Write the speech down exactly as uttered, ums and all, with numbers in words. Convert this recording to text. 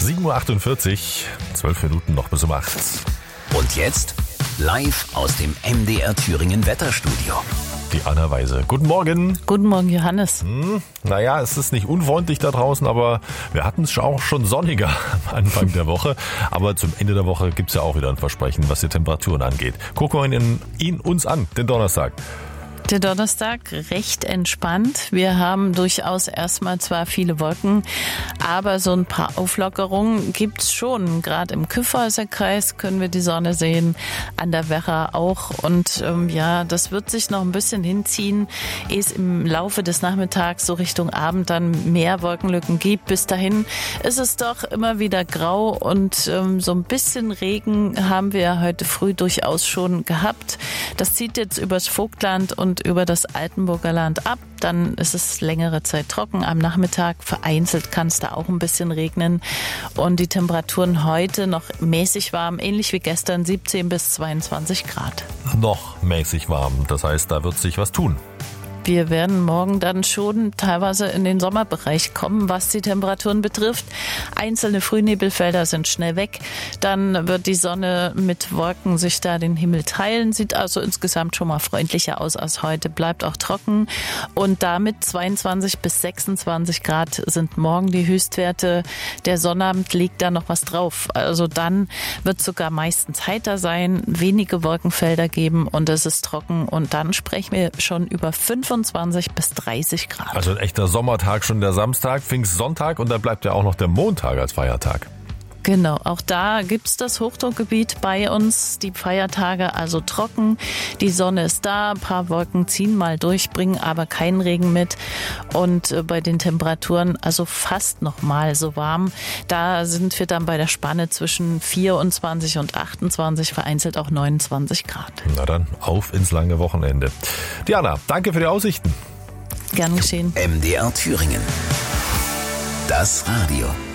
sieben Uhr achtundvierzig, zwölf Minuten noch bis um acht. Und jetzt live aus dem M D R Thüringen Wetterstudio. Die Anna Weise. Guten Morgen. Guten Morgen, Johannes. Hm, naja, es ist nicht unfreundlich da draußen, aber wir hatten es auch schon sonniger am Anfang der Woche. Aber zum Ende der Woche gibt es ja auch wieder ein Versprechen, was die Temperaturen angeht. Gucken wir ihn, ihn uns an, den Donnerstag. Der Donnerstag recht entspannt. Wir haben durchaus erstmal zwar viele Wolken, aber so ein paar Auflockerungen gibt's schon. Gerade im Kyffhäuser Kreis können wir die Sonne sehen, an der Werra auch. Und ähm, ja, das wird sich noch ein bisschen hinziehen, ehe es im Laufe des Nachmittags so Richtung Abend dann mehr Wolkenlücken gibt. Bis dahin ist es doch immer wieder grau und ähm, so ein bisschen Regen haben wir heute früh durchaus schon gehabt. Das zieht jetzt übers Vogtland und über das Altenburger Land ab. Dann ist es längere Zeit trocken. Am Nachmittag vereinzelt kann es da auch ein bisschen regnen. Und die Temperaturen heute noch mäßig warm, ähnlich wie gestern, siebzehn bis zweiundzwanzig Grad. Noch mäßig warm, das heißt, da wird sich was tun. Wir werden morgen dann schon teilweise in den Sommerbereich kommen, was die Temperaturen betrifft. Einzelne Frühnebelfelder sind schnell weg. Dann wird die Sonne mit Wolken sich da den Himmel teilen. Sieht also insgesamt schon mal freundlicher aus als heute. Bleibt auch trocken. Und damit zweiundzwanzig bis sechsundzwanzig Grad sind morgen die Höchstwerte. Der Sonnabend legt da noch was drauf. Also dann wird es sogar meistens heiter sein, wenige Wolkenfelder geben und es ist trocken. Und dann sprechen wir schon über fünfundzwanzig bis dreißig Grad. Also ein echter Sommertag schon der Samstag, Pfingstsonntag und dann bleibt ja auch noch der Montag als Feiertag. Genau, auch da gibt's das Hochdruckgebiet bei uns, die Feiertage also trocken, die Sonne ist da, ein paar Wolken ziehen mal durch, bringen aber keinen Regen mit und bei den Temperaturen also fast noch mal so warm. Da sind wir dann bei der Spanne zwischen vierundzwanzig und achtundzwanzig, vereinzelt auch neunundzwanzig Grad. Na dann, auf ins lange Wochenende. Diana, danke für die Aussichten. Gern geschehen. M D R Thüringen. Das Radio.